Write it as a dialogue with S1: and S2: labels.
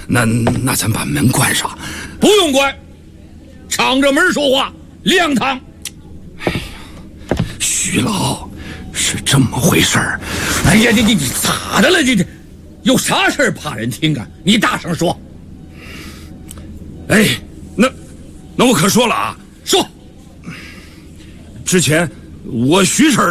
S1: 那咱把门关上。
S2: 不用关，敞着门说话，亮堂。
S1: 徐老，是这么回事儿。
S2: 哎呀，你咋的了？这有啥事儿怕人听啊？你大声说。
S1: 哎，那我可说了啊，
S2: 说。
S1: 之前我徐婶